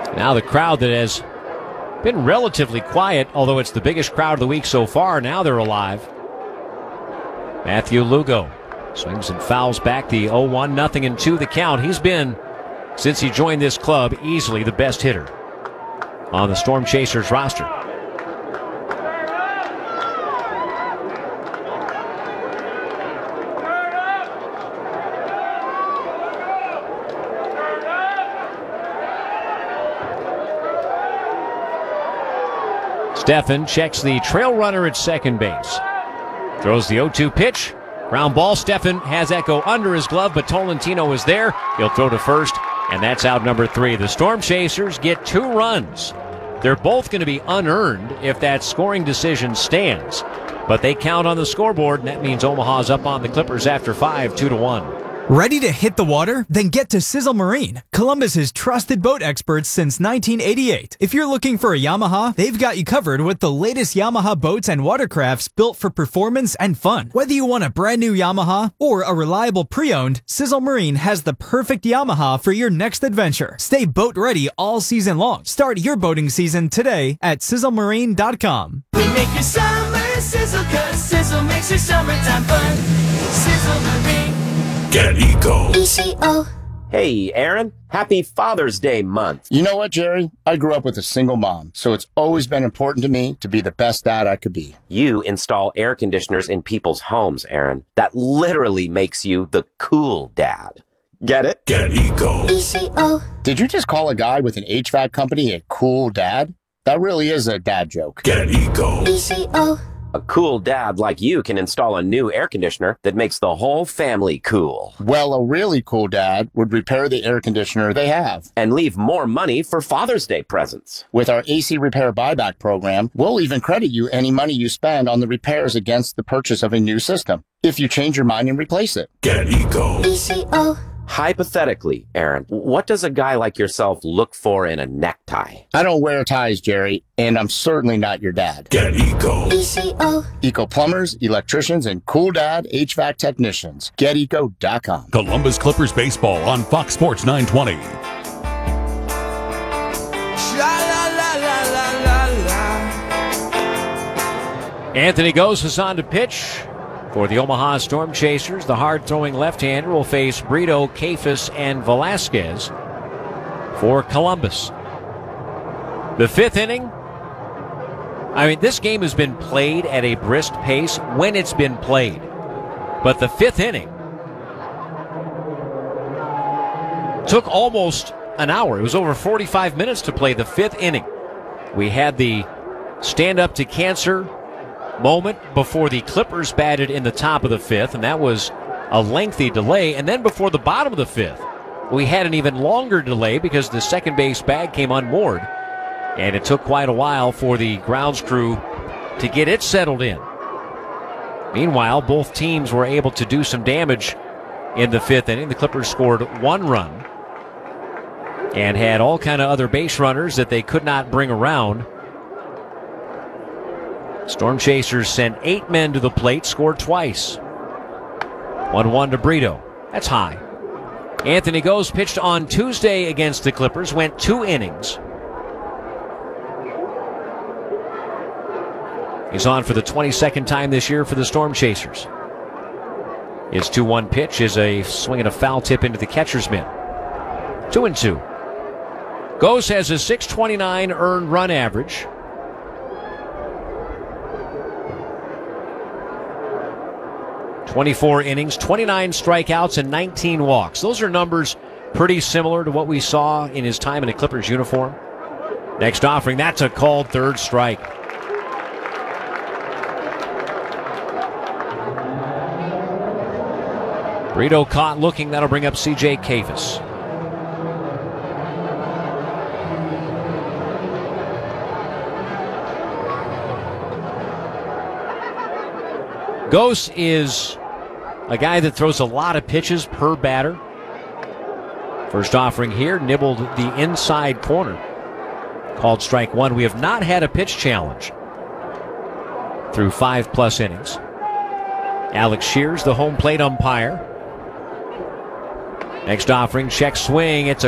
Now the crowd that has been relatively quiet, although it's the biggest crowd of the week so far, now they're alive. Matthew Lugo swings and fouls back the 0-1, nothing and 2 the count. He's been, since he joined this club, easily the best hitter on the Storm Chasers roster. Stephan checks the trail runner at second base. Throws the 0-2 pitch. Ground ball. Stephan has that go under his glove, but Tolentino is there. He'll throw to first, and that's out number 3. The Storm Chasers get 2 runs. They're both going to be unearned if that scoring decision stands. But they count on the scoreboard, and that means Omaha's up on the Clippers after 5, 2-1. Ready to hit the water? Then get to Sizzle Marine, Columbus's trusted boat experts since 1988. If you're looking for a Yamaha, they've got you covered with the latest Yamaha boats and watercrafts built for performance and fun. Whether you want a brand new Yamaha or a reliable pre-owned, Sizzle Marine has the perfect Yamaha for your next adventure. Stay boat ready all season long. Start your boating season today at sizzlemarine.com. We make your summer sizzle, 'cause Sizzle makes your summertime fun. Sizzle Marine. Get Eco. ECO. Hey, Aaron. Happy Father's Day month. You know what, Jerry? I grew up with a single mom, so it's always been important to me to be the best dad I could be. You install air conditioners in people's homes, Aaron. That literally makes you the cool dad. Get it? Get Eco. ECO. Did you just call a guy with an HVAC company a cool dad? That really is a dad joke. Get Eco. ECO. A cool dad like you can install a new air conditioner that makes the whole family cool. Well, a really cool dad would repair the air conditioner they have. And leave more money for Father's Day presents. With our AC Repair Buyback program, we'll even credit you any money you spend on the repairs against the purchase of a new system, if you change your mind and replace it. Get Eco. ECO. Hypothetically, Aaron, what does a guy like yourself look for in a necktie? I don't wear ties, Jerry, and I'm certainly not your dad. Get Eco. ECO. Eco plumbers, electricians, and cool dad HVAC technicians. GetEco.com. Columbus Clippers baseball on Fox Sports 920. Anthony Gose is on to pitch. For the Omaha Storm Chasers, the hard-throwing left-hander will face Brito, Kefis, and Velasquez for Columbus. The 5th inning. I mean, this game has been played at a brisk pace when it's been played. But the 5th inning took almost an hour. It was over 45 minutes to play the 5th inning. We had the stand-up to cancer moment before the Clippers batted in the top of the 5th, and that was a lengthy delay. And then before the bottom of the 5th, we had an even longer delay because the second base bag came unmoored, and it took quite a while for the grounds crew to get it settled in. Meanwhile, both teams were able to do some damage in the 5th inning. The Clippers scored 1 run and had all kind of other base runners that they could not bring around. Storm Chasers sent 8 men to the plate, scored twice. 1-1 to Brito. That's high. Anthony Gose pitched on Tuesday against the Clippers, went 2 innings. He's on for the 22nd time this year for the Storm Chasers. His 2-1 pitch is a swing and a foul tip into the catcher's mitt. 2-2. Gose has a .629 earned run average. 24 innings, 29 strikeouts, and 19 walks. Those are numbers pretty similar to what we saw in his time in a Clippers uniform. Next offering, that's a called third strike. Brito caught looking. That'll bring up C.J. Kefis. Gose is a guy that throws a lot of pitches per batter. First offering here, nibbled the inside corner. Called strike 1. We have not had a pitch challenge through 5+ innings. Alex Shears, the home plate umpire. Next offering, check swing. It's a